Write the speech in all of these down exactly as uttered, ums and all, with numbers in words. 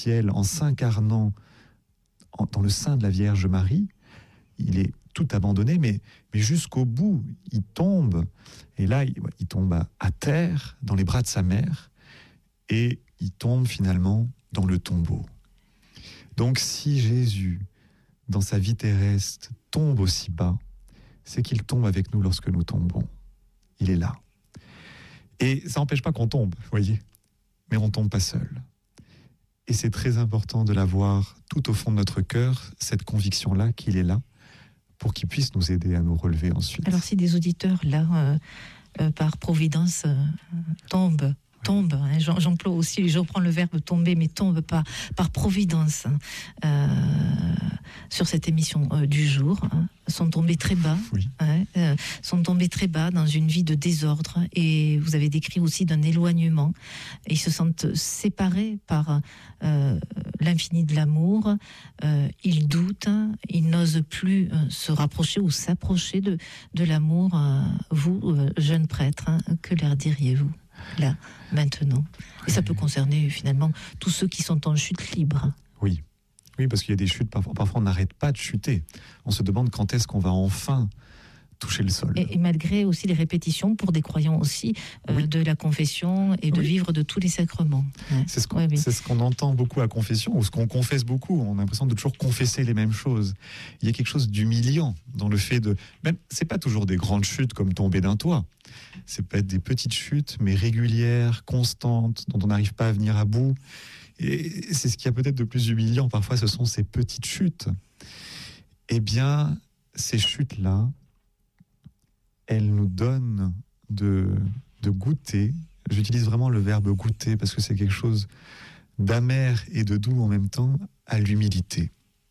ciel en s'incarnant en, dans le sein de la Vierge Marie. Il est tout abandonné, mais, mais jusqu'au bout, il tombe. Et là, il, il tombe à, à terre, dans les bras de sa mère, et il tombe finalement dans le tombeau. Donc si Jésus, dans sa vie terrestre, tombe aussi bas, c'est qu'il tombe avec nous lorsque nous tombons. Il est là. Et ça n'empêche pas qu'on tombe, vous voyez, mais on ne tombe pas seul. Et c'est très important de l'avoir tout au fond de notre cœur, cette conviction-là qu'il est là, pour qu'il puisse nous aider à nous relever ensuite. Alors si des auditeurs, là, euh, euh, par providence, euh, tombent, tombent, hein, j'emploie aussi, je reprends le verbe tomber, mais tombent par, par providence euh, sur cette émission euh, du jour, hein, sont tombés très bas, oui. hein, euh, sont tombés très bas dans une vie de désordre, et vous avez décrit aussi d'un éloignement. Ils se sentent séparés par euh, l'infini de l'amour, euh, ils doutent, ils n'osent plus euh, se rapprocher ou s'approcher de, de l'amour. Euh, vous, euh, jeunes prêtres, hein, que leur diriez-vous là, maintenant? Et ça peut concerner finalement tous ceux qui sont en chute libre. Oui, oui, parce qu'il y a des chutes, parfois, parfois on n'arrête pas de chuter. On se demande quand est-ce qu'on va enfin toucher le sol. Et, et malgré aussi les répétitions pour des croyants aussi euh, oui. de la confession et de oui. vivre de tous les sacrements. Ouais. C'est ce qu'on, ouais, c'est ce qu'on entend beaucoup à confession, ou ce qu'on confesse beaucoup. On a l'impression de toujours confesser les mêmes choses. Il y a quelque chose d'humiliant dans le fait de... Même, c'est pas toujours des grandes chutes comme tomber d'un toit. C'est peut être des petites chutes, mais régulières, constantes, dont on n'arrive pas à venir à bout. Et c'est ce qu'il y a peut-être de plus humiliant. Parfois, ce sont ces petites chutes. Eh bien, ces chutes-là, elles nous donnent de, de goûter. J'utilise vraiment le verbe goûter parce que c'est quelque chose d'amer et de doux en même temps, à l'humilité.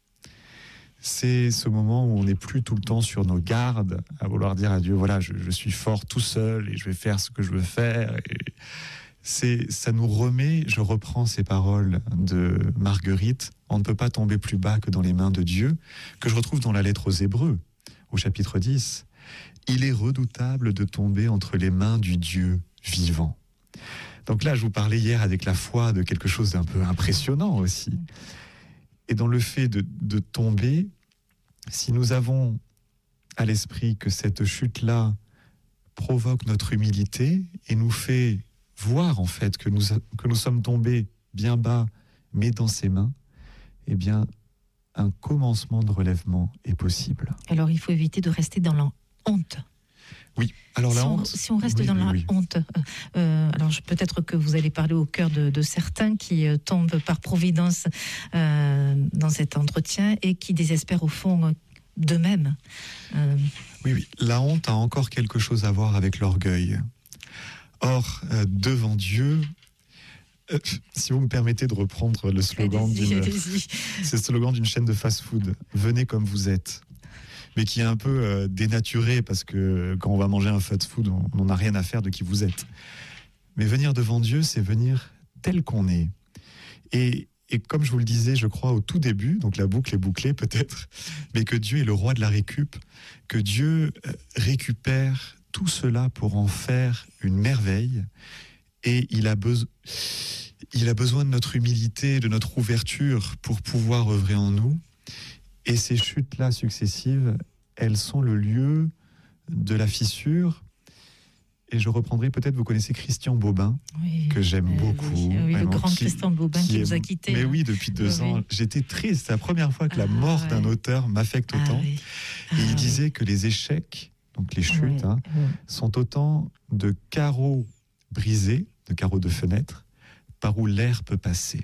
C'est ce moment où on n'est plus tout le temps sur nos gardes, à vouloir dire à Dieu, voilà, je, je suis fort tout seul et je vais faire ce que je veux faire. Et c'est, ça nous remet, je reprends ces paroles de Marguerite, on ne peut pas tomber plus bas que dans les mains de Dieu, que je retrouve dans la lettre aux Hébreux, au chapitre dix. Il est redoutable de tomber entre les mains du Dieu vivant. Donc là, je vous parlais hier avec la foi de quelque chose d'un peu impressionnant aussi. Et dans le fait de, de tomber, si nous avons à l'esprit que cette chute-là provoque notre humilité et nous fait voir en fait que nous, que nous sommes tombés bien bas, mais dans ses mains, eh bien, un commencement de relèvement est possible. Alors, il faut éviter de rester dans la honte. Oui, alors la si, on, honte, si on reste oui, dans oui, la oui. honte, euh, alors je, peut-être que vous allez parler au cœur de, de certains qui euh, tombent par providence euh, dans cet entretien et qui désespèrent au fond d'eux-mêmes. Euh... Oui, oui, la honte a encore quelque chose à voir avec l'orgueil. Or, euh, devant Dieu, euh, si vous me permettez de reprendre le slogan allez-y, d'une, allez-y. c'est le slogan d'une chaîne de fast-food, venez comme vous êtes. Mais qui est un peu euh, dénaturé parce que quand on va manger un fast-food, on n'a rien à faire de qui vous êtes. Mais venir devant Dieu, c'est venir tel qu'on est. Et, et comme je vous le disais, je crois au tout début, donc la boucle est bouclée peut-être, mais que Dieu est le roi de la récup, que Dieu euh, récupère tout cela pour en faire une merveille. Et il a, beso- il a besoin de notre humilité, de notre ouverture pour pouvoir œuvrer en nous. Et ces chutes-là successives, elles sont le lieu de la fissure. Et je reprendrai peut-être, vous connaissez Christian Bobin, oui, que j'aime euh, beaucoup. Oui, oui, le grand qui, Christian Bobin qui, qui nous a quittés. Mais hein. oui, depuis deux oui, ans. Oui. J'étais triste. C'est la première fois que la ah, mort ouais. d'un auteur m'affecte autant. Ah, oui. ah, et il oui. disait que les échecs, donc les chutes, oui, hein, oui. sont autant de carreaux brisés, de carreaux de fenêtres, par où l'air peut passer.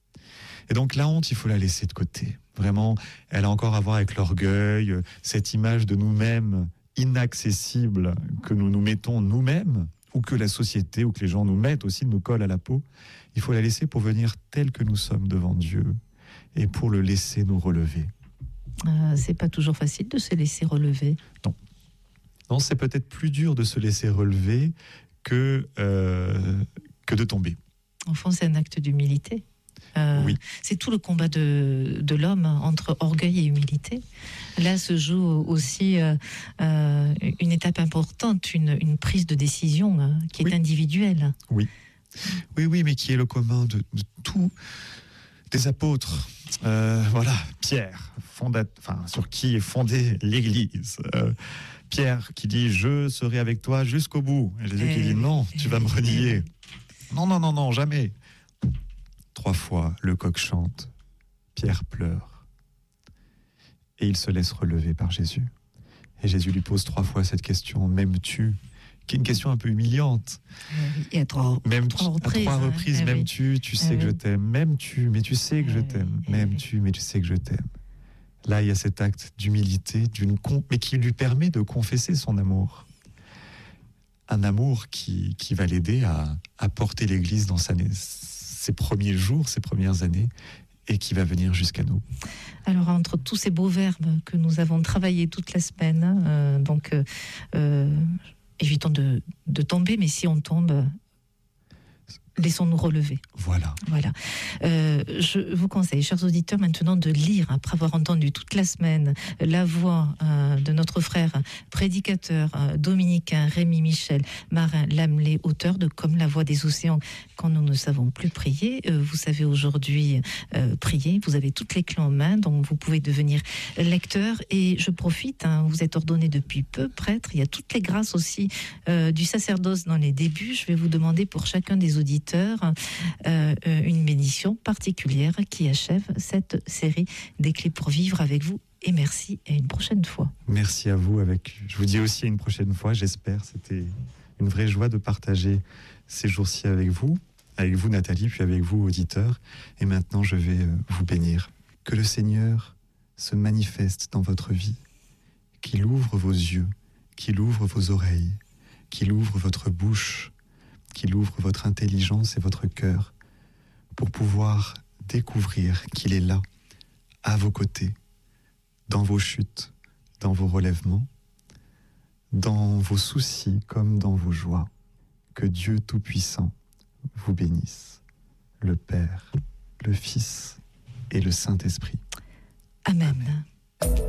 Et donc la honte, il faut la laisser de côté. Vraiment, elle a encore à voir avec l'orgueil, cette image de nous-mêmes inaccessible que nous nous mettons nous-mêmes, ou que la société, ou que les gens nous mettent aussi, nous collent à la peau. Il faut la laisser pour venir tel que nous sommes devant Dieu, et pour le laisser nous relever. Euh, c'est pas toujours facile de se laisser relever. Non. Non, c'est peut-être plus dur de se laisser relever que, euh, que de tomber. En fond, c'est un acte d'humilité. Euh, oui. C'est tout le combat de, de l'homme entre orgueil et humilité. Là se joue aussi euh, euh, une étape importante, une, une prise de décision hein, qui est oui. individuelle. Oui. oui, oui, mais qui est le commun de, de tout, des apôtres. Euh, voilà, Pierre, fondat... enfin, sur qui est fondée l'Église. Euh, Pierre qui dit « Je serai avec toi jusqu'au bout ». Et Jésus qui dit « Non, tu vas me renier ». Non, non, non, non, jamais. Trois fois, le coq chante, Pierre pleure. Et il se laisse relever par Jésus. Et Jésus lui pose trois fois cette question « M'aimes-tu » qui est une question un peu humiliante. Et à trois, même trois tu, reprises. À trois reprises, hein, m'aimes-tu, tu sais eh que oui. je t'aime. M'aimes-tu, mais tu sais que je t'aime. Eh M'aimes-tu, mais tu sais que je t'aime. Là, il y a cet acte d'humilité, d'une con... mais qui lui permet de confesser son amour. Un amour qui, qui va l'aider à, à porter l'Église dans sa, ses premiers jours, ses premières années, et qui va venir jusqu'à nous. Alors, entre tous ces beaux verbes que nous avons travaillés toute la semaine, euh, donc, euh, euh, évitons de, de tomber, mais si on tombe, laissons-nous relever. Voilà. Voilà. Euh, je vous conseille, chers auditeurs, maintenant de lire, après avoir entendu toute la semaine la voix euh, de notre frère prédicateur euh, dominicain Rémi Michel Marin Lamelé, auteur de Comme la voix des océans quand nous ne savons plus prier. Euh, vous savez aujourd'hui euh, prier, vous avez toutes les clés en main, donc vous pouvez devenir lecteur. Et je profite, hein, vous êtes ordonné depuis peu prêtre, il y a toutes les grâces aussi euh, du sacerdoce dans les débuts. Je vais vous demander pour chacun des auditeurs Euh, une bénédiction particulière qui achève cette série des clés pour vivre avec vous. Et merci, et à une prochaine fois. Merci à vous. Avec, je vous dis aussi à une prochaine fois, j'espère. C'était une vraie joie de partager ces jours-ci avec vous, avec vous Nathalie, puis avec vous auditeurs. Et maintenant, je vais vous bénir. Que le Seigneur se manifeste dans votre vie, qu'il ouvre vos yeux, qu'il ouvre vos oreilles, qu'il ouvre votre bouche, qu'il ouvre votre intelligence et votre cœur pour pouvoir découvrir qu'il est là, à vos côtés, dans vos chutes, dans vos relèvements, dans vos soucis comme dans vos joies. Que Dieu Tout-Puissant vous bénisse, le Père, le Fils et le Saint-Esprit. Amen. Amen.